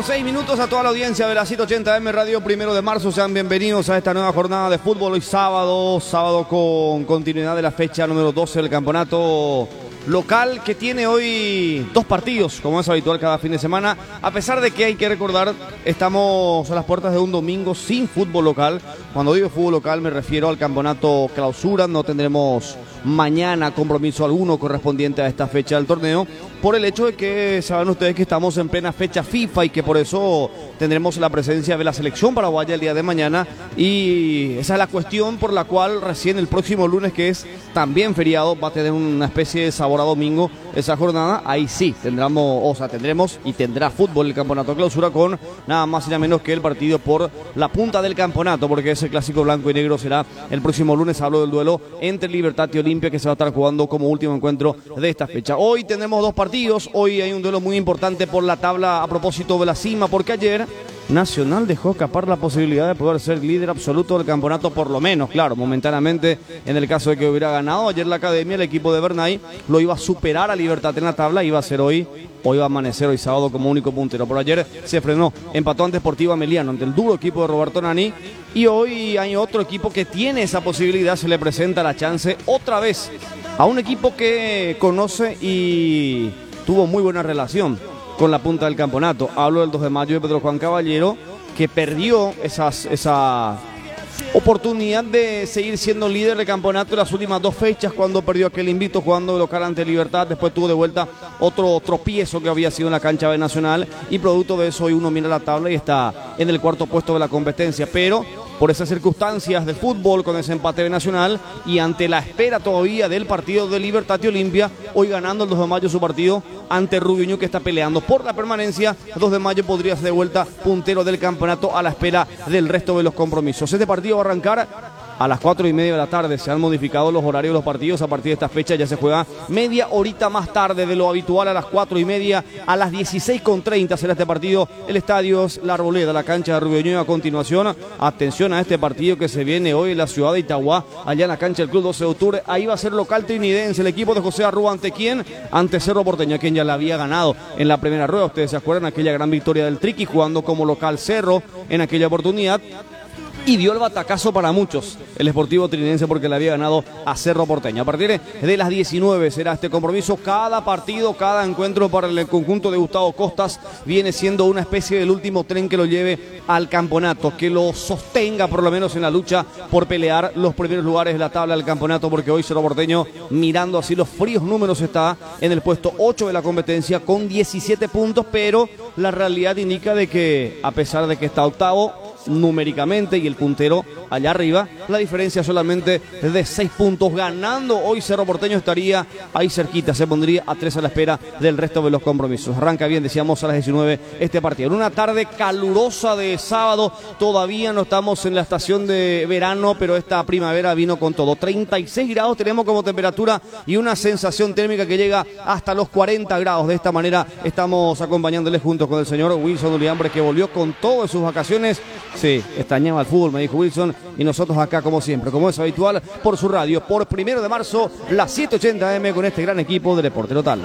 con 6 minutos a toda la audiencia de la 780M Radio 1 de marzo. Sean bienvenidos a esta nueva jornada de fútbol. Hoy sábado con continuidad de la fecha número 12 del campeonato local, que tiene hoy 2 partidos, como es habitual cada fin de semana. A pesar de que hay que recordar, estamos a las puertas de un domingo sin fútbol local. Cuando digo fútbol local me refiero al campeonato clausura. No tendremos mañana compromiso alguno correspondiente a esta fecha del torneo, por el hecho de que saben ustedes que estamos en plena fecha FIFA y que por eso tendremos la presencia de la selección paraguaya el día de mañana, y esa es la cuestión por la cual recién el próximo lunes, que es también feriado, va a tener una especie de sabor a domingo esa jornada. Ahí sí tendremos y tendrá fútbol el campeonato clausura, con nada más y nada menos que el partido por la punta del campeonato, porque ese clásico blanco y negro será el próximo lunes. Hablo del duelo entre Libertad y Olimpia, que se va a estar jugando como último encuentro de esta fecha. Hoy tenemos 2 partidos. Hoy hay un duelo muy importante por la tabla a propósito de la cima, porque ayer Nacional dejó escapar la posibilidad de poder ser líder absoluto del campeonato, por lo menos, claro, momentáneamente, en el caso de que hubiera ganado ayer la Academia. El equipo de Bernay lo iba a superar a Libertad en la tabla, iba a ser hoy va a amanecer hoy sábado como único puntero. Por ayer se frenó, empató ante Sportivo Ameliano, ante el duro equipo de Roberto Nani, y hoy hay otro equipo que tiene esa posibilidad. Se le presenta la chance otra vez a un equipo que conoce y tuvo muy buena relación con la punta del campeonato. Hablo del 2 de mayo de Pedro Juan Caballero, que perdió esa oportunidad de seguir siendo líder del campeonato en las últimas 2 fechas, cuando perdió aquel invicto jugando de local ante Libertad. Después tuvo de vuelta otro tropiezo que había sido en la cancha de Nacional, y producto de eso hoy uno mira la tabla y está en el 4º puesto de la competencia. Pero por esas circunstancias del fútbol, con ese empate de Nacional y ante la espera todavía del partido de Libertad y Olimpia, hoy ganando el 2 de mayo su partido ante Rubio Ñu, que está peleando por la permanencia, el 2 de mayo podría ser de vuelta puntero del campeonato a la espera del resto de los compromisos. Este partido va a arrancar a las 4:30 de la tarde. Se han modificado los horarios de los partidos. A partir de esta fecha ya se juega media horita más tarde de lo habitual, a las 4:30. A las 16:30 será este partido. El estadio es La Arboleda, la cancha de Rubio Ñu. A continuación, atención a este partido que se viene hoy en la ciudad de Itagua, allá en la cancha del Club 12 de octubre. Ahí va a ser local trinidense el equipo de José Arrua. ¿Ante quién? Ante Cerro Porteño, a quien ya le había ganado en la primera rueda. Ustedes se acuerdan aquella gran victoria del Triqui, jugando como local Cerro en aquella oportunidad, y dio el batacazo para muchos el Sportivo Trinense, porque le había ganado a Cerro Porteño. A partir de las 19 será este compromiso. Cada partido, cada encuentro para el conjunto de Gustavo Costas viene siendo una especie del último tren que lo lleve al campeonato, que lo sostenga por lo menos en la lucha por pelear los primeros lugares de la tabla del campeonato, porque hoy Cerro Porteño, mirando así los fríos números, está en el puesto 8 de la competencia con 17 puntos, pero la realidad indica de que, a pesar de que está octavo numéricamente y el puntero allá arriba, la diferencia solamente de 6 puntos. Ganando hoy Cerro Porteño estaría ahí cerquita, se pondría a 3 a la espera del resto de los compromisos. Arranca bien, decíamos, a las 19 este partido. En una tarde calurosa de sábado, todavía no estamos en la estación de verano, pero esta primavera vino con todo. 36 grados tenemos como temperatura y una sensación térmica que llega hasta los 40 grados. De esta manera estamos acompañándoles junto con el señor Wilson Uliambre, que volvió con todo de sus vacaciones. Sí, extrañaba el fútbol, me dijo Wilson, y nosotros acá como siempre, como es habitual, por su radio, por 1 de marzo, la 780M, con este gran equipo de Deporte Total.